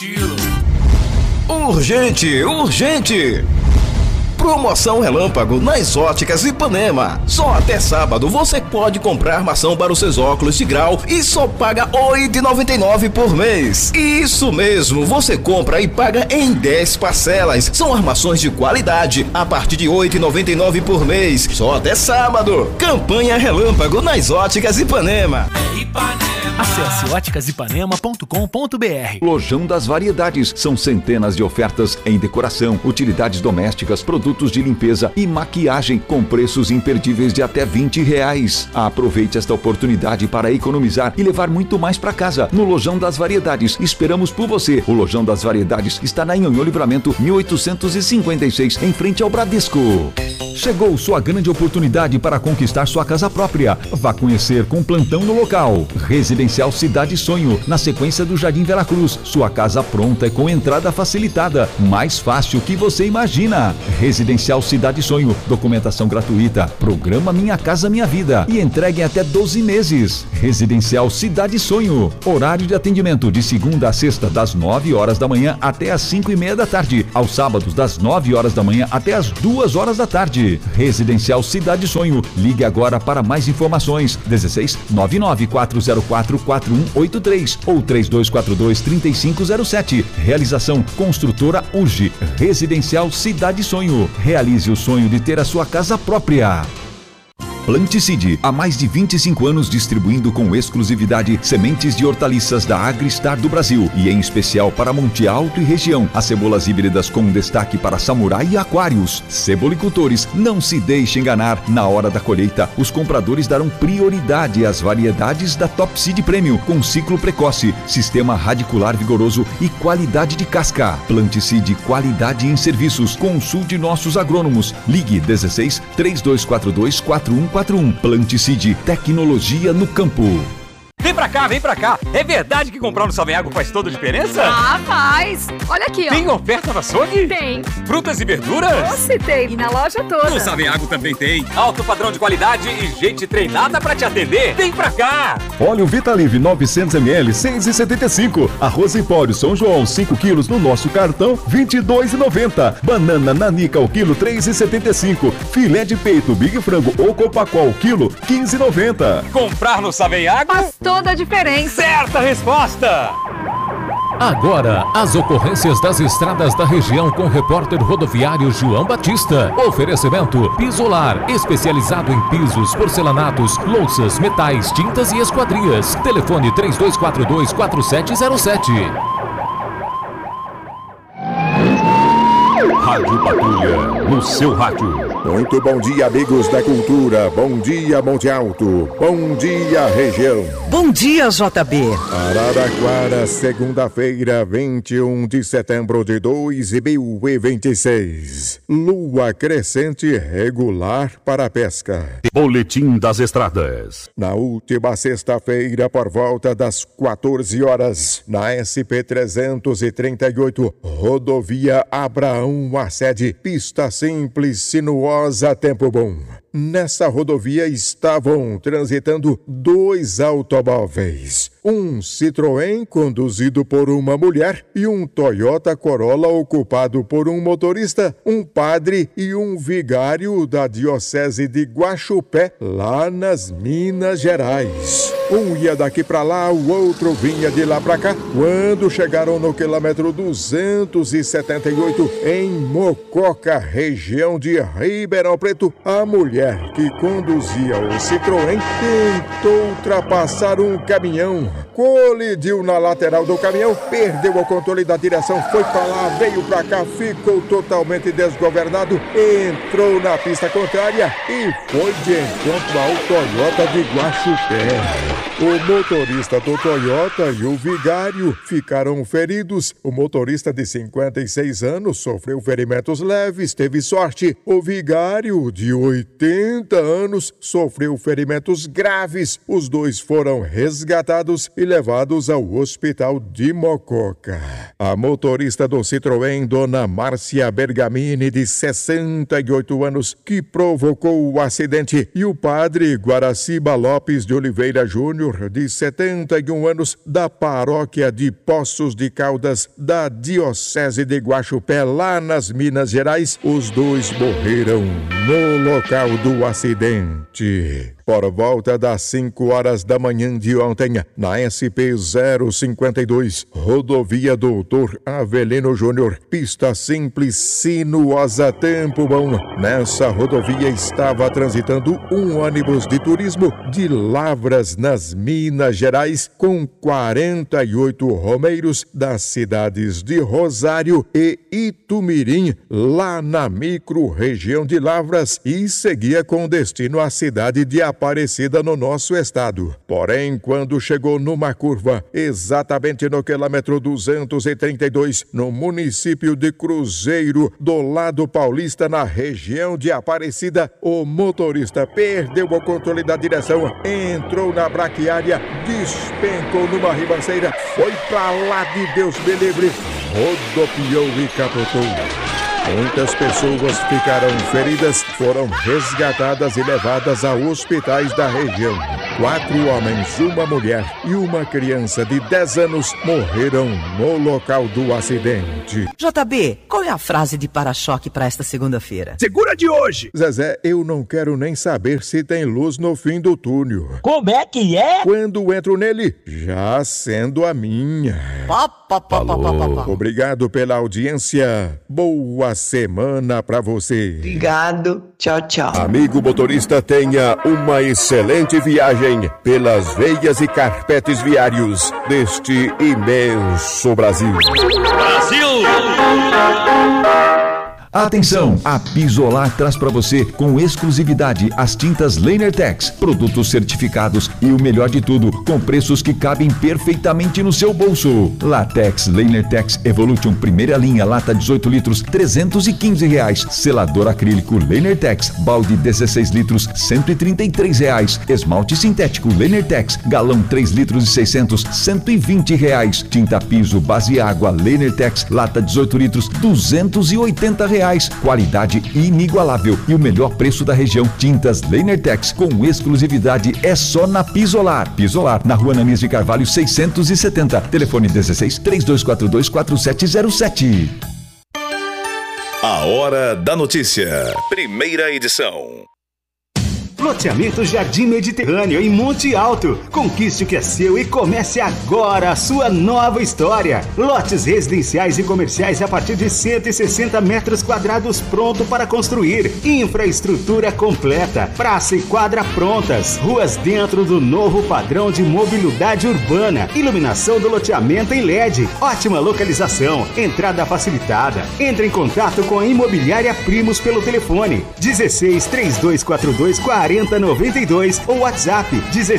estilo. Urgente, urgente! Promoção relâmpago nas Óticas Ipanema. Só até sábado você pode comprar armação para os seus óculos de grau e só paga R$ 8,99 por mês. Isso mesmo, você compra e paga em 10 parcelas. São armações de qualidade a partir de R$ 8,99 por mês. Só até sábado. Campanha relâmpago nas Óticas Ipanema. Acesse óticasipanema.com.br. Lojão das Variedades. São centenas de ofertas em decoração, utilidades domésticas, produtos de limpeza e maquiagem com preços imperdíveis de até R$20. Aproveite esta oportunidade para economizar e levar muito mais para casa. No Lojão das Variedades, esperamos por você. O Lojão das Variedades está na Nhonhô Livramento 1856, em frente ao Bradesco. Chegou sua grande oportunidade para conquistar sua casa própria. Vá conhecer com plantão no local. Residencial Cidade Sonho, na sequência do Jardim Veracruz. Sua casa pronta e com entrada facilitada. Mais fácil que você imagina. Residencial Cidade Sonho. Documentação gratuita. Programa Minha Casa Minha Vida. E entregue em até 12 meses. Residencial Cidade Sonho. Horário de atendimento de segunda a sexta, das 9 horas da manhã até as 5:30 da tarde. Aos sábados, das 9 horas da manhã até as 2 horas da tarde. Residencial Cidade Sonho. Ligue agora para mais informações. 16 99 404 4183 ou 3242 3507. Realização Construtora UGI. Residencial Cidade Sonho. Realize o sonho de ter a sua casa própria. Planticide, há mais de 25 anos distribuindo com exclusividade sementes de hortaliças da Agristar do Brasil e em especial para Monte Alto e região. As cebolas híbridas com destaque para samurai e aquários. Cebolicultores, não se deixe enganar. Na hora da colheita, os compradores darão prioridade às variedades da Top Seed Premium com ciclo precoce, sistema radicular vigoroso e qualidade de casca. Planticide, qualidade em serviços. Consulte nossos agrônomos. Ligue 16 3242 4141. Planticide, tecnologia no campo. Vem pra cá, é verdade que comprar no Savenhago faz toda a diferença? Ah, faz! Olha aqui, ó. Tem oferta no açougue? Tem. Frutas e verduras? Doce tem, e na loja toda. No Savenhago também tem. Alto padrão de qualidade e gente treinada pra te atender. Vem pra cá! Óleo Vitalive 900ml, 6,75. Arroz Empório São João, 5 quilos no nosso cartão, 22,90. Banana Nanica, o quilo, 3,75. Filé de peito Big Frango ou Copacol, o quilo, 15,90. Comprar no Savenhago? Faz toda a diferença. Certa resposta! Agora, as ocorrências das estradas da região com o repórter rodoviário João Batista. Oferecimento Pisolar, especializado em pisos, porcelanatos, louças, metais, tintas e esquadrias. Telefone 3242-4707. Rádio Patrulha, no seu rádio. Muito bom dia, amigos da cultura. Bom dia, Monte Alto. Bom dia, região. Bom dia, JB. Araraquara, segunda-feira, 21 de setembro de 2026. Lua crescente regular para a pesca. Boletim das estradas. Na última sexta-feira, por volta das 14 horas, na SP-338, rodovia Abraão Arcede, pista simples, sinuosa, tempo bom. Nessa rodovia estavam transitando 2 automóveis. Um Citroën conduzido por uma mulher e um Toyota Corolla ocupado por um motorista, um padre e um vigário da Diocese de Guaxupé, lá nas Minas Gerais. Um ia daqui para lá, o outro vinha de lá para cá. Quando chegaram no quilômetro 278, em Mococa, região de Ribeirão Preto, a mulher que conduzia o Citroën tentou ultrapassar um caminhão, colidiu na lateral do caminhão, perdeu o controle da direção, foi para lá, veio para cá, ficou totalmente desgovernado, entrou na pista contrária e foi de encontro ao Toyota de Guaxupé. O motorista do Toyota e o vigário ficaram feridos. O motorista de 56 anos sofreu ferimentos leves, teve sorte. O vigário de 80 anos sofreu ferimentos graves. Os dois foram resgatados e levados ao hospital de Mococa. A motorista do Citroën, dona Márcia Bergamini, de 68 anos, que provocou o acidente, e o padre Guaraciba Lopes de Oliveira Júnior, de 71 anos, da paróquia de Poços de Caldas, da Diocese de Guaxupé, lá nas Minas Gerais. Os dois morreram no local do acidente. Por volta das 5 horas da manhã de ontem, na SP-052, rodovia Doutor Avelino Júnior, pista simples, sinuosa, tempo bom. Nessa rodovia estava transitando um ônibus de turismo de Lavras, nas Minas Gerais, com 48 romeiros das cidades de Rosário e Itumirim, lá na micro-região de Lavras, e seguia com destino à cidade de Aparecida, no nosso estado. Porém, quando chegou numa curva, exatamente no quilômetro 232, no município de Cruzeiro, do lado paulista, na região de Aparecida, o motorista perdeu o controle da direção, entrou na braquiária, despencou numa ribanceira, foi pra lá de Deus me livre, rodopiou e capotou. Muitas pessoas ficaram feridas, foram resgatadas e levadas a hospitais da região. 4 homens, uma mulher e uma criança de 10 anos morreram no local do acidente. JB, qual é a frase de para-choque para esta segunda-feira? Segura de hoje! Zezé, eu não quero nem saber se tem luz no fim do túnel. Como é que é? Quando entro nele, já sendo a minha. Obrigado pela audiência. Boa semana pra você. Obrigado. Tchau, tchau. Amigo motorista, tenha uma excelente viagem pelas veias e carpetes viários deste imenso Brasil. Brasil! Atenção! A Pisolar traz para você com exclusividade as tintas Lehner-Tex, produtos certificados e o melhor de tudo, com preços que cabem perfeitamente no seu bolso. Latex Lehner-Tex Evolution primeira linha, lata 18 litros, R$315. Selador acrílico Lehner-Tex, balde 16 litros, R$133. Esmalte sintético Lehner-Tex, galão 3 litros e 600, R$120. Tinta piso base água Lehner-Tex, lata 18 litros, R$280. Qualidade inigualável e o melhor preço da região. Tintas Lehner-Tex com exclusividade é só na Pisolar. Pisolar, na Rua Ananias de Carvalho 670. Telefone 16-3242-4707. A Hora da Notícia. Primeira edição. Loteamento Jardim Mediterrâneo em Monte Alto. Conquiste o que é seu e comece agora a sua nova história. Lotes residenciais e comerciais a partir de 160 metros quadrados pronto para construir. Infraestrutura completa. Praça e quadra prontas. Ruas dentro do novo padrão de mobilidade urbana. Iluminação do loteamento em LED. Ótima localização. Entrada facilitada. Entre em contato com a Imobiliária Primos pelo telefone 16-3242-4092 ou WhatsApp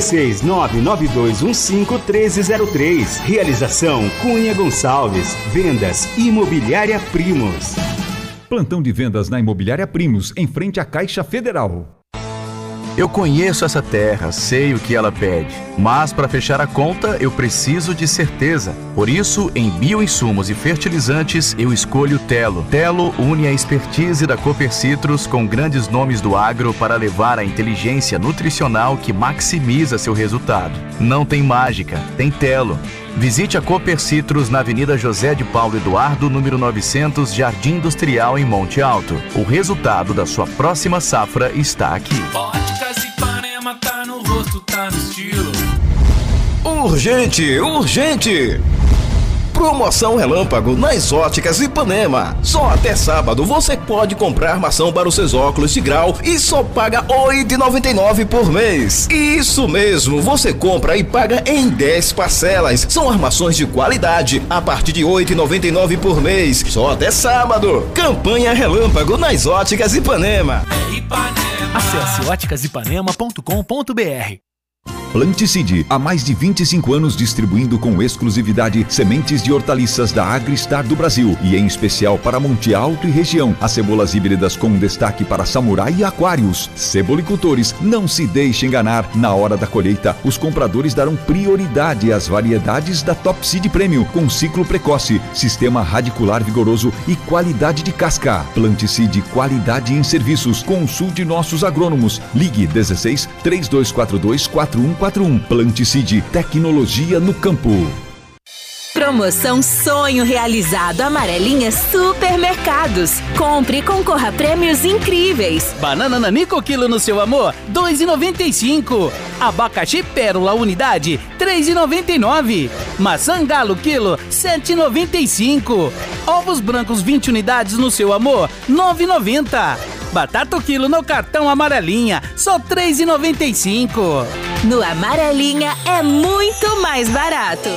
16-99215-1303. Realização Cunha Gonçalves. Vendas Imobiliária Primos. Plantão de vendas na Imobiliária Primos, em frente à Caixa Federal. Eu conheço essa terra, sei o que ela pede, mas para fechar a conta eu preciso de certeza. Por isso, em bioinsumos e fertilizantes, eu escolho Telo. Telo une a expertise da Cooper Citrus com grandes nomes do agro para levar a inteligência nutricional que maximiza seu resultado. Não tem mágica, tem Telo. Visite a Cooper Citrus na Avenida José de Paulo Eduardo, número 900, Jardim Industrial, em Monte Alto. O resultado da sua próxima safra está aqui. Óticas Ipanema, tá no rosto, tá no estilo. Urgente, urgente! Promoção relâmpago nas Óticas Ipanema. Só até sábado você pode comprar armação para os seus óculos de grau e só paga R$ 8,99 por mês. Isso mesmo, você compra e paga em 10 parcelas. São armações de qualidade a partir de R$ 8,99 por mês. Só até sábado. Campanha relâmpago nas Óticas Ipanema. Acesse óticasipanema.com.br. Planticide, há mais de 25 anos distribuindo com exclusividade sementes de hortaliças da Agristar do Brasil e em especial para Monte Alto e região. As cebolas híbridas com destaque para Samurai e Aquários. Cebolicultores, não se deixe enganar. Na hora da colheita, os compradores darão prioridade às variedades da Top Seed Premium com ciclo precoce, sistema radicular vigoroso e qualidade de casca. Planticide, qualidade em serviços. Consulte nossos agrônomos. Ligue 16 3242 4141. Planticide, tecnologia no campo. Promoção Sonho Realizado Amarelinha Supermercados. Compre e concorra a prêmios incríveis. Banana Nanico quilo no seu amor, R$ 2,95. Abacaxi Pérola unidade, R$ 3,99. Maçã Galo quilo, R$ 7,95. Ovos brancos 20 unidades no seu amor, R$ 9,90. Batata quilo no cartão Amarelinha, só R$ 3,95. No Amarelinha é muito mais barato.